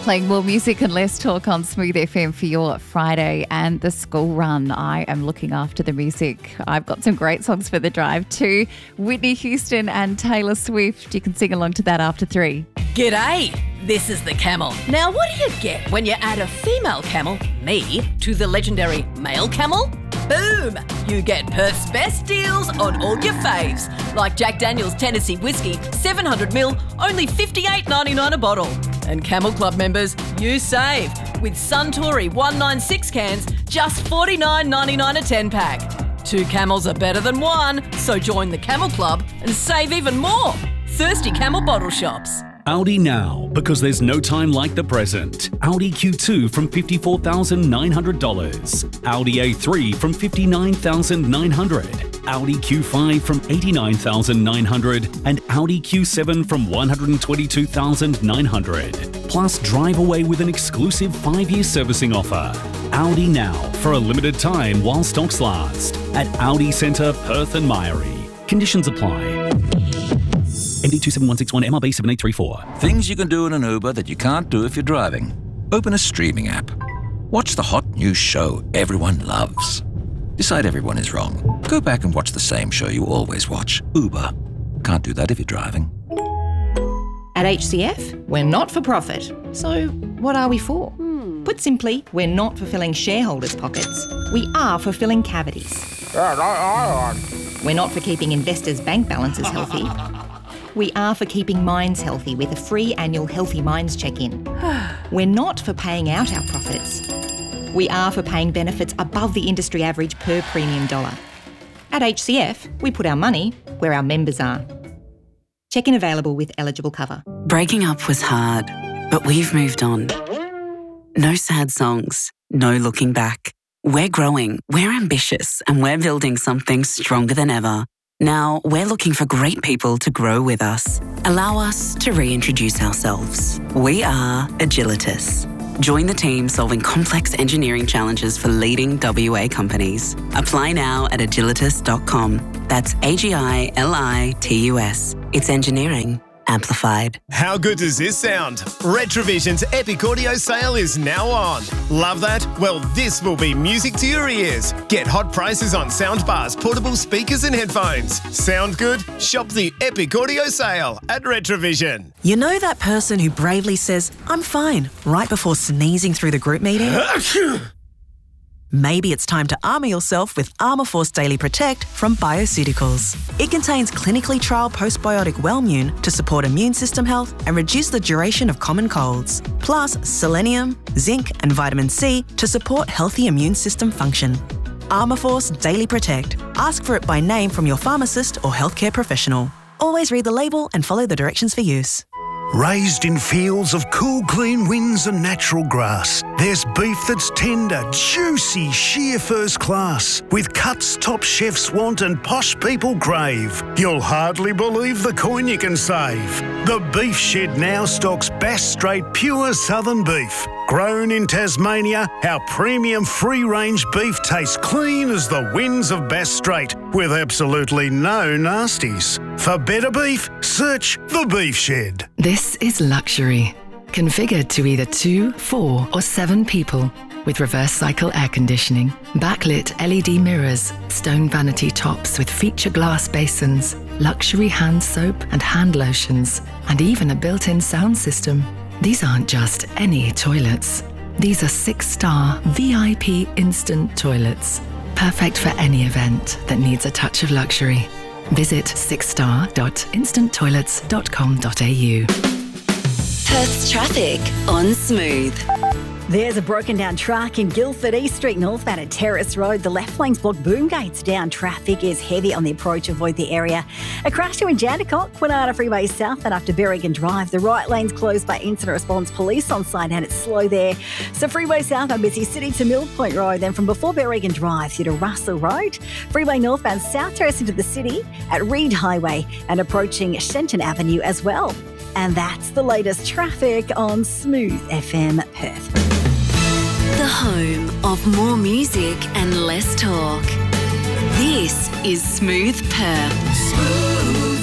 Playing more music and less talk on Smooth FM for your Friday and the school run. I am looking after the music. I've got some great songs for the drive too. Whitney Houston and Taylor Swift. You can sing along to that after 3. G'day, this is the Camel. Now what do you get when you add a female camel, me, to the legendary male camel? Boom! You get Perth's best deals on all your faves. Like Jack Daniel's Tennessee Whiskey, 700ml, only $58.99 a bottle. And Camel Club members, you save with Suntory 196 cans, just $49.99 a 10-pack. 2 camels are better than 1, so join the Camel Club and save even more. Thirsty Camel bottle shops. Audi now, because there's no time like the present. Audi Q2 from $54,900. Audi A3 from $59,900. Audi Q5 from $89,900. And Audi Q7 from $122,900. Plus, drive away with an exclusive 5-year servicing offer. Audi now, for a limited time while stocks last. At Audi Centre, Perth and Myrie. Conditions apply. MD 27161 MRB 7834. Things you can do in an Uber that you can't do if you're driving. Open a streaming app. Watch the hot new show everyone loves. Decide everyone is wrong. Go back and watch the same show you always watch. Uber. Can't do that if you're driving. At HCF, we're not for profit. So what are we for? Put simply, we're not for filling shareholders' pockets. We are for filling cavities. We're not for keeping investors' bank balances healthy. We are for keeping minds healthy with a free annual Healthy Minds check-in. We're not for paying out our profits. We are for paying benefits above the industry average per premium dollar. At HCF, we put our money where our members are. Check-in available with eligible cover. Breaking up was hard, but we've moved on. No sad songs, no looking back. We're growing, we're ambitious, and we're building something stronger than ever. Now, we're looking for great people to grow with us. Allow us to reintroduce ourselves. We are Agilitas. Join the team solving complex engineering challenges for leading WA companies. Apply now at agilitas.com. That's AGILITUS. It's engineering amplified. How good does this sound? Retrovision's Epic Audio sale is now on. Love that? Well, this will be music to your ears. Get hot prices on soundbars, portable speakers and headphones. Sound good? Shop the Epic Audio sale at Retrovision. You know that person who bravely says, "I'm fine," right before sneezing through the group meeting? Maybe it's time to armour yourself with Armour Force Daily Protect from Bioceuticals. It contains clinically trialled postbiotic Wellmune to support immune system health and reduce the duration of common colds, plus selenium, zinc and vitamin C to support healthy immune system function. Armour Force Daily Protect. Ask for it by name from your pharmacist or healthcare professional. Always read the label and follow the directions for use. Raised in fields of cool, clean winds and natural grass, there's beef that's tender, juicy, sheer first class, with cuts top chefs want and posh people crave. You'll hardly believe the coin you can save. The Beef Shed now stocks Bass Strait pure southern beef. Grown in Tasmania, our premium free-range beef tastes clean as the winds of Bass Strait, with absolutely no nasties. For better beef, search The Beef Shed. This is luxury, configured to either 2, 4 or 7 people, with reverse cycle air conditioning, backlit LED mirrors, stone vanity tops with feature glass basins, luxury hand soap and hand lotions, and even a built-in sound system. These aren't just any toilets. These are 6-star VIP instant toilets, perfect for any event that needs a touch of luxury. Visit 6star.instanttoilets.com.au. Perth's traffic on Smooth. There's a broken down truck in Guildford East Street, northbound at Terrace Road. The left lane's blocked, boom gates down. Traffic is heavy on the approach. Avoid the area. A crash to in Jandakot, Kwinana Freeway South and after Berrigan Drive. The right lane's closed by Incident Response Police on site and it's slow there. So Freeway South on Busy City to Mill Point Road. Then from before Berrigan Drive through to Russell Road. Freeway northbound South Terrace into the city at Reed Highway and approaching Shenton Avenue as well. And that's the latest traffic on Smooth FM Perth. The home of more music and less talk. This is Smooth Perth. Smooth.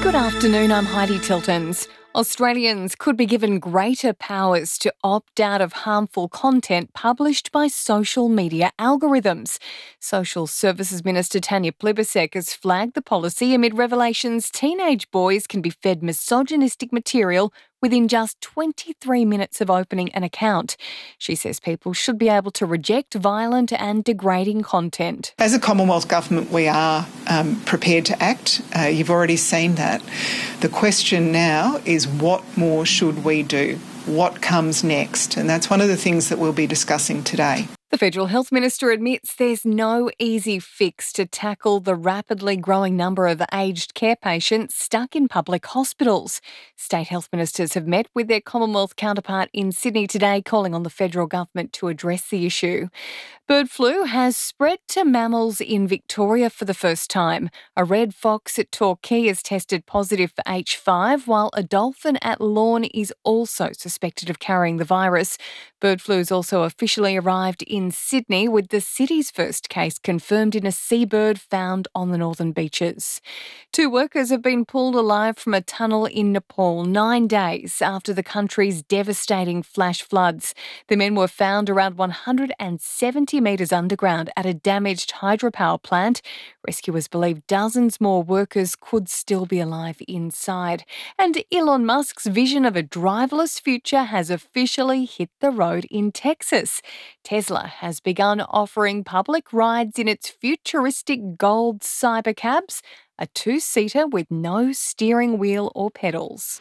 Good afternoon, I'm Heidi Tiltons. Australians could be given greater powers to opt out of harmful content published by social media algorithms. Social Services Minister Tanya Plibersek has flagged the policy amid revelations teenage boys can be fed misogynistic material within just 23 minutes of opening an account. She says people should be able to reject violent and degrading content. As a Commonwealth Government, we are prepared to act. You've already seen that. The question now is what more should we do? What comes next? And that's one of the things that we'll be discussing today. The Federal Health Minister admits there's no easy fix to tackle the rapidly growing number of aged care patients stuck in public hospitals. State health ministers have met with their Commonwealth counterpart in Sydney today, calling on the federal government to address the issue. Bird flu has spread to mammals in Victoria for the first time. A red fox at Torquay has tested positive for H5, while a dolphin at Lorne is also suspected of carrying the virus. Bird flu has also officially arrived in Sydney, with the city's first case confirmed in a seabird found on the northern beaches. 2 workers have been pulled alive from a tunnel in Nepal 9 days after the country's devastating flash floods. The men were found around 170 metres underground at a damaged hydropower plant. Rescuers believe dozens more workers could still be alive inside. And Elon Musk's vision of a driverless future has officially hit the road in Texas. Tesla has begun offering public rides in its futuristic gold cybercabs, a 2-seater with no steering wheel or pedals.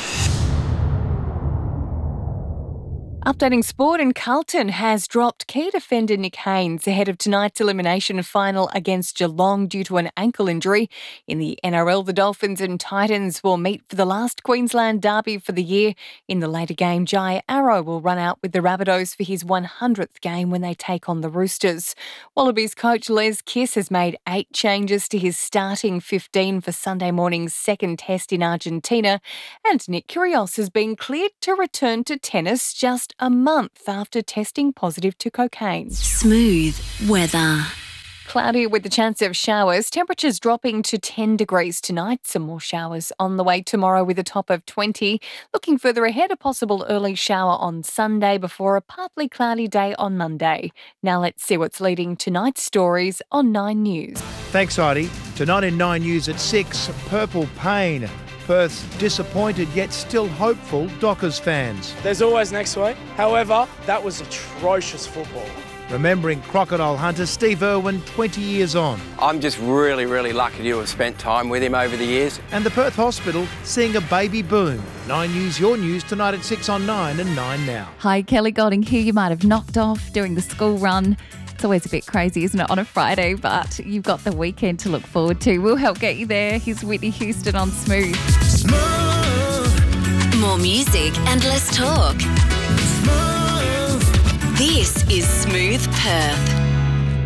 Updating sport, and Carlton has dropped key defender Nick Haynes ahead of tonight's elimination final against Geelong due to an ankle injury. In the NRL, the Dolphins and Titans will meet for the last Queensland derby for the year. In the later game, Jai Arrow will run out with the Rabbitohs for his 100th game when they take on the Roosters. Wallabies coach Les Kiss has made 8 changes to his starting 15 for Sunday morning's second test in Argentina. And Nick Kyrgios has been cleared to return to tennis just a month after testing positive to cocaine. Smooth weather. Cloudy with the chance of showers. Temperatures dropping to 10 degrees tonight. Some more showers on the way tomorrow with a top of 20. Looking further ahead, a possible early shower on Sunday before a partly cloudy day on Monday. Now let's see what's leading tonight's stories on 9 News. Thanks, Heidi. Tonight in 9 News at 6, Purple Pain. Perth's disappointed yet still hopeful Dockers fans. There's always next week. However, that was atrocious football. Remembering crocodile hunter Steve Irwin 20 years on. I'm just really lucky to have spent time with him over the years. And the Perth Hospital seeing a baby boom. 9 News, your news tonight at 6 on 9 and 9 now. Hi, Kelly Golding here. You might have knocked off doing the school run. It's always a bit crazy, isn't it, on a Friday, but you've got the weekend to look forward to. We'll help get you there. Here's Whitney Houston on Smooth. Smooth. More music and less talk. Smooth. This is Smooth Perth.